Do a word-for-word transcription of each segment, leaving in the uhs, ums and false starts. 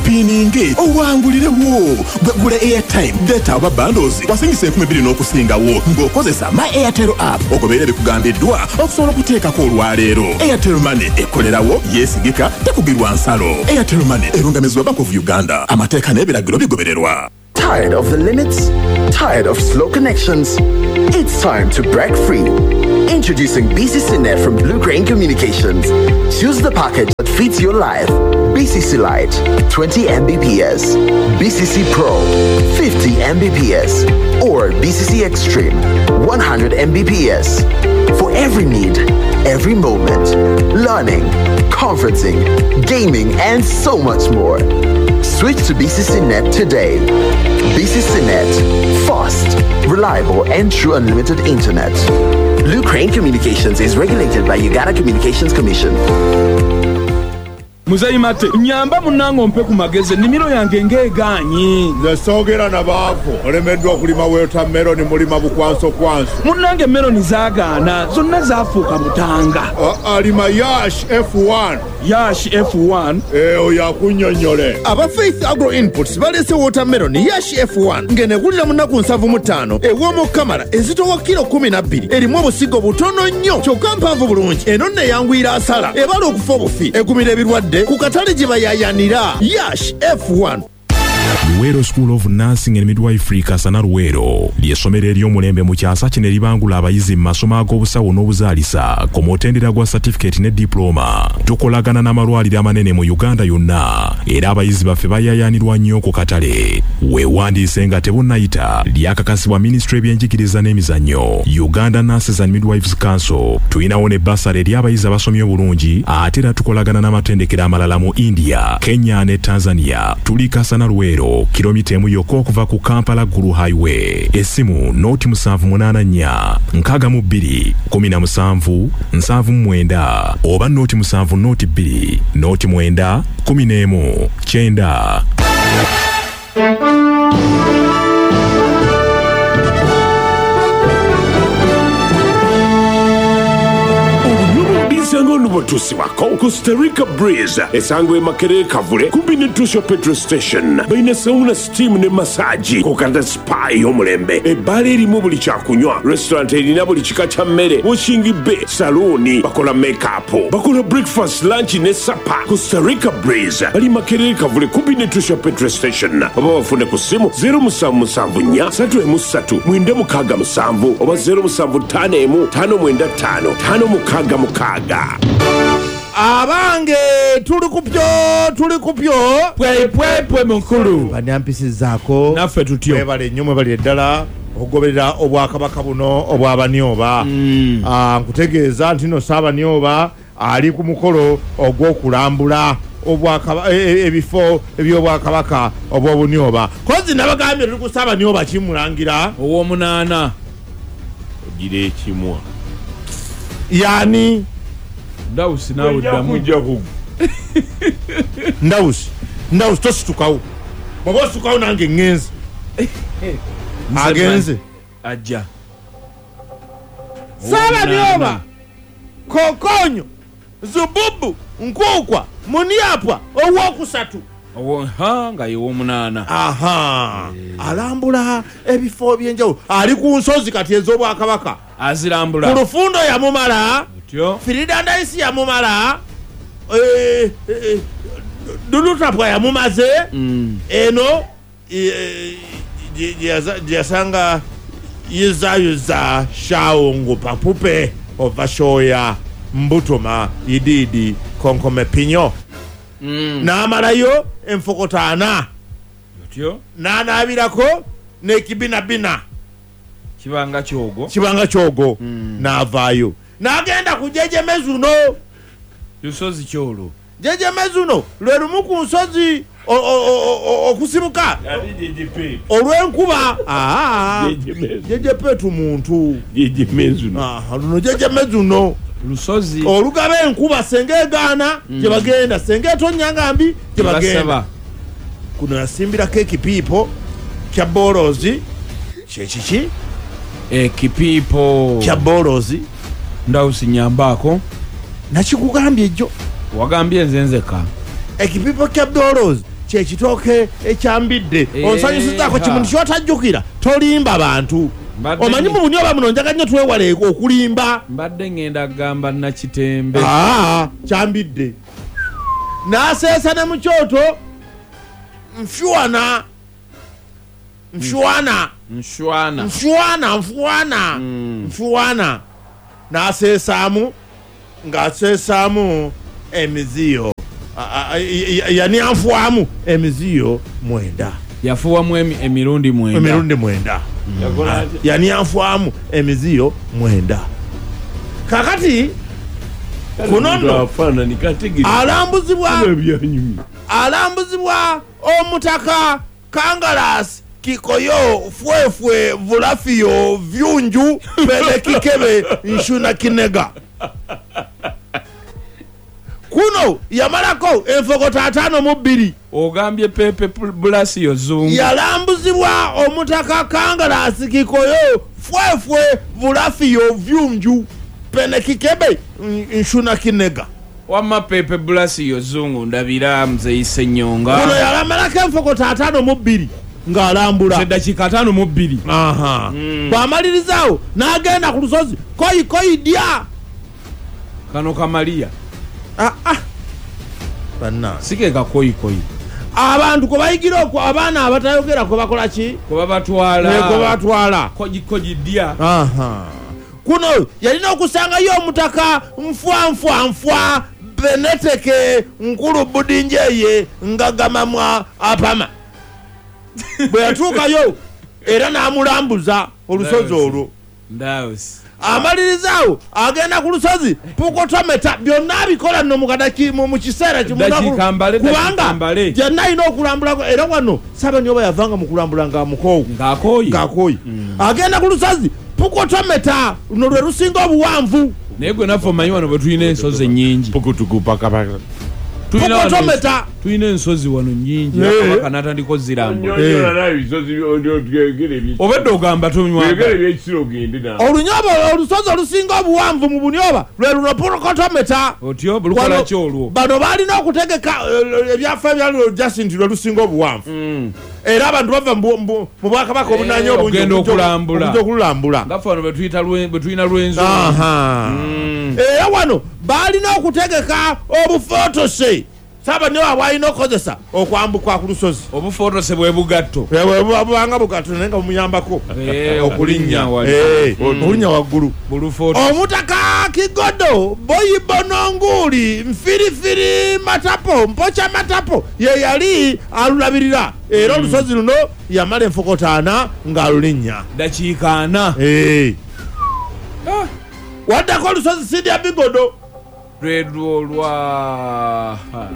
spininge owangulirewo gula airtime data aba bundles wasingise enkumi bbiri n'okusingawo ng'okozesa my airtel app ogoberera ebikugambiddwa okusobola okuteekako olwaleero. Airtel Money ekolerawo yeesigika tekugirwa nsalo. Airtel Money erungamizibwa Bank of Uganda. Amateeka n'ebiragiro bigobererwa. Tired of the limits? Tired of slow connections? It's time to break free. Introducing B C C Net from Blue Crane Communications. Choose the package that fits your life. B C C Lite, twenty megabits per second. B C C Pro, fifty megabits per second. Or B C C Extreme, one hundred megabits per second. For every need, every moment. Learning, conferencing, gaming, and so much more. Switch to B C C Net today. B C C Net. Fast, reliable, and true unlimited internet. Blue Crane Communications is regulated by Uganda Communications Commission. Muzayimate nyamba munango mpe ku mageze nimiro yange ngeganyi zasogera nabako olemedwa kulima watermelon mulima bukwanso kwanso munange melon zagana zonna zafuuka mutanga alima yash F one yash F one eh oyakunyonyole aba Faith Agro Inputs balese watermelon yash F one ngene kulira munaku nsavu mutano ewomo kamera ezito wa kilo kumi na bbiri erimu obusigo butono nnyo kyokka mpanvu bulungi eno ne yangwira asala ebala okufa obufi egumira ebirwadde kukatale jiba yayanira yash F one. Luwero School of Nursing and Midwifery Kasana Luwero ly'essomero ery'omulembe mu kyasa kino eribangula abayizi mu masomo ag'obusawo n'obuzaalisa ku mutendera gwa certificate ne diploma. Tukolagana n'amalwaliro amanene mu Uganda yonna era abayizi baffe bayayanirwa nnyo ku katale. Weewandiise nga tebunnayita lyakakasibwa Ministry y'ebyenjigiriza n'emizannyo Uganda Nurses and Midwives Council. Tuyinawo ne basale eri abayizi abasomye obulungi ate era tukolagana n'amatendekero amalala mu India, Kenya ne Tanzania. Tuli Kasana Luwero kilomita emu yokka okuva ku Kampala Gulu Highway. Essimu noti musanvu munaana nnya nkaaga mu bbiri kumi na musanvu nsanvu mu mwenda oba noti musanvu noti bbiri noti mwenda kumi n'emu kyenda. Sango nubotusi wako Costa Rica Breeze esangwe Makerere Kavule kumbi ne Tusho Petrol Station baina sauna steam ne massage kokanda spa y'omulembe ebbala erimu buli kyakunywa restaurant erina buli kika kya mmere washingi be saloni bakola make-up bakola breakfast lunch ne supper. Costa Rica Breeze bali Makerere Kavule kumbi ne Tusho Petrol Station oba bafune ku simu zero musanvu musanvu nnya satu emu ssatu mwenda mukaaga musanvu oba zero musanvu ttaano emu ttaano mwenda ttaano ttaano mukaaga mukaaga. Abange tuli kupyo tuli kupyo pwe pwe pwe mukulu banyampisi zako naffe tutyo webale nnyo mwebali eddala okugoberera obwakabaka buno obwabanyoba. mm. ah, nkutegeeza nti no Saabanyoba ali ku mukolo ogw'okulambula obwakaba ebifo eby'obwakabaka obw'obunyoba kozi nabagambye tuli ku Saabanyoba kimulangira ow'omunaana ogire ekimwa yani Ndausi nawe uddamu Ndausi Ndausi tositukawo bw'oba ositukawo nange ngenze agenze ajja Saabanyoba Kokonyo Zububu Nkwokwa Munyapwa owokusatu owo ha nga y'owomunaana. aha alambula ebifo by'enjawulo ali ku nsozi kati ez'obwakabaka azirambula ku lufundo yamumala Firida Ndaisi yamumala eh eh Dulutapwa yamumaze mm. eno yasanga yiza yuza shaongo papupe ovashoya mbutoma ididi konkome pinyo mm. n'amalayo enfokotana otyo n'anaabirako n'ekibina bina kibanga kyogo kibanga kyogo mm. n'avaayo n'agenda ku jejemezuno lusozi kyolo jejemezuno lwe lumu ku nsozi okusibuka olw'enkuba jejepetu muntu jejemezuno luno jejemezuno lusozi olugaba enkuba senga egaana gye bagenda senga etonnyanga mbi gye bagenda kuno yasimbirako ekipiipo kya borozi kyekiki ekipiipo kya borozi Ndausi nyambako nakikugambye ejjo wagambye nzenzeka ekipiipo kya borozi kyekitooke ekyambidde onsanyusizaako kimuntu kyotajjukira tolimba bantu omanyi mu bunyoba muno njaga nnyo twewale okulimba mbadde ngenda kugamba nakitembe kyambidde n'aseesa ne mu kyoto nfywana nfywana nshwana nfywana nfywana nfywana n'aseesaamu ng'aseesaamu emiziyo yani anfuwamu emiziyo mwenda yafuwamu emirundi mwenda emirundi mwenda yani anfuwamu emiziyo mwenda kakati kunono alambuzibwa alambuzibwa omutaka Kangalas Kikoyo Fwefwe Vulafiyo Vyunju Pele Kikebe Nshuna Kinega kuno yamalako enfogota atano mu bbiri ogambye Pepe Bulasiyo Zungu yalambuzibwa omutaka Kangalas Kikoyo Fwefwe Vulafiyo Vyunju Pele Kikebe Nshuna Kinega wama Pepe Bulasiyo Zungu ndabira mzeise nyonga kuno yalamalako enfogota atano mu bbiri ng'alambula sedakika atano mu bbiri aha mm. Bwamalirizawo n'agenda ku lusozi koyi koyi dya kano kamaliya ah ah banna sike ka koyi koyi abantu ko bayigira okwo abaana abatayogera ko bakola ki ko babatwala ne ko batwala koji koji dya aha kuno yalina okusanga yo omutaka mfwa mfwa mfwa Beneteke nkulu budinjeye ngagamamwa apama bwe yatuukayo era n'amulambuza olusozi olwo amalirizawo agenda ku lusozi pukotometa byonna abikola nno mukadaki mu kiseera kimukubanga yenna alina okulambulako era wano saba nyoba yavanga mu kulambula nga mukoowu ng'akooyi agenda ku lusozi pukotometa luno lwe lusinga obuwanvu naye gwe naffe omanyi wano bwe tulina ensozi ennyingi pukotometa tulina ensozi wano nyingi kabaka natandika ozirambula obedde ogamba olunyoba olusozi olusinga obuwanvu mu bunyoba lwe luno pukotometa otyo bulukola ki olwo bano balina okutegeka ebyafa ebyaliro just nti lwe lusinga obuwanvu era abantu bava mu bwakabaka obunanya obugenda okulambula ngaffe wano bwe tulina lwenzo era wano balina okutegeka obufotose saba niwo abwalina okukozesa okwambuka ku lusozi obufotose bwe bugatto bwebanga bugatto naye nga bumuyambako okulinnya okulinnya waggulu omutaka Kigodo Boyibononguli Mfirifiri Matapo Mpocha Matapo ye yali alulabirira era olusozi luno yamala enfokota ana ng'alulinnya dakiika ana waddako olusozi Sidi Bigodo lwedwo lwa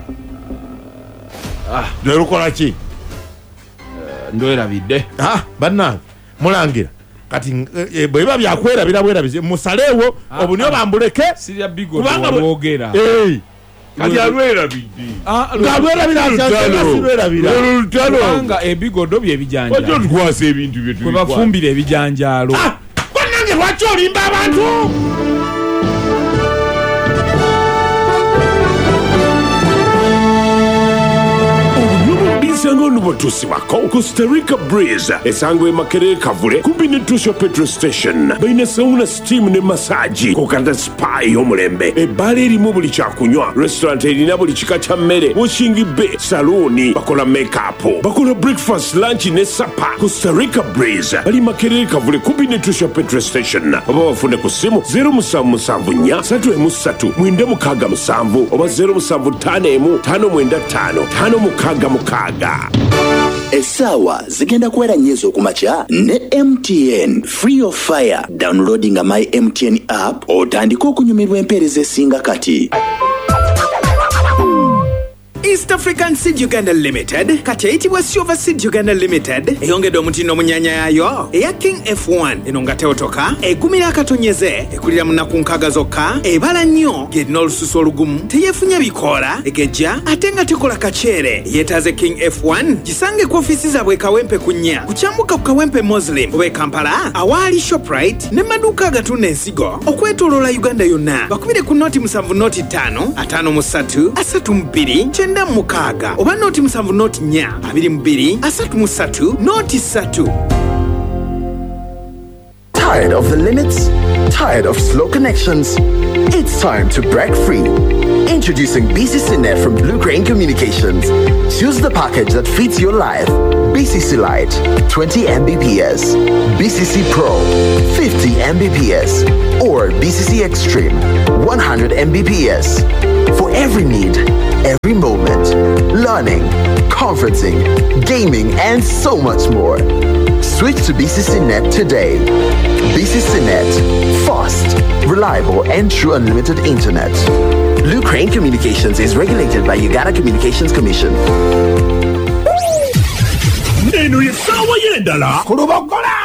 lwe lukola ki ndwerabidde bannange mulangira kati bweba byakwerabira bwerabize musaleewo obunyoba mbuleke kubanga bwogera kati alwerabidde ngaalwerabiranga ebigodo byebijanjalo tukwasa ebintu bye kwe bafumbira ebijanjalo bannange lwaki olimba abantu Isanga olubutusi wako Costa Rica Breeze esangwe Makerere Kavule kumpi ne Tusho Petrol Station baina sauna steam ne massage kokanda spa y'omulembe ebbala erimu buli kyakunywa restaurant erina buli kika kya mmere washing bay saloni bakola make-up bakola breakfast lunch ne supper Costa Rica Breeze bali Makerere Kavule kumpi ne Tusho Petrol Station oba bafune ku simu zero musanvu musanvu nnya ssatu emu ssatu mwenda mukaaga musanvu oba zero musanvu ttaano emu ttaano mwenda ttaano ttaano mukaaga mukaaga Esawa zigenda kuwera nyezo kumacha ne M T N free of fire downloading my M T N app otandika okunyumirwa empeereza esinga kati. East African Seed Uganda Limited kati eyitibwa Silver Seed Uganda Limited eyongedde omutindo munyanya yayo eya King F one eno nga teotoka egumira akatonyeze ekulira munaku nkaaga zokka ebala nnyo ng'erina olususu olugumu teyeefunya bikoola egejja ate nga tekola kaceere yeetaaze King F one gisange ku ofiisi zaabwe Kawempe ku nnya kukyambuka ku Kawempe Muslim oba e Kampala awaali Shoprite ne maduuka agatunda ensigo okwetooloola Uganda yonna bakubire ku nooti musanvu nooti ttaano ataano mu ssatu asatu mu bbiri kyenda ana mukaaga oba nooti musanvu nooti nnya abiri mu bbiri asatu mu ssatu nooti ssatu. Tired of the limits? Tired of slow connections? It's time to break free. Introducing B C C Net from Blue Crane Communications. Choose the package that fits your life. B C C Lite, twenty megabits per second. B C C Pro, fifty megabits per second. Or B C C Extreme, one hundred megabits per second. For every need, every moment. Learning, conferencing, gaming, and so much more. Switch to B C C Net today. B C C Net. Fast, reliable, and true unlimited internet. Blue Crane Communications is regulated by Uganda Communications Commission. Eno ye sawa yendala. Kurubakola.